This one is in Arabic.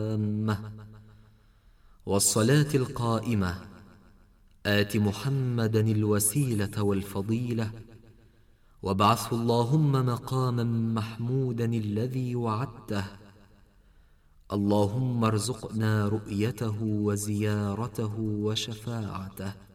والصلاة القائمة آت محمدا الوسيلة والفضيلة وابعثه اللهم مقاما محمودا الذي وعدته. اللهم ارزقنا رؤيته وزيارته وشفاعته.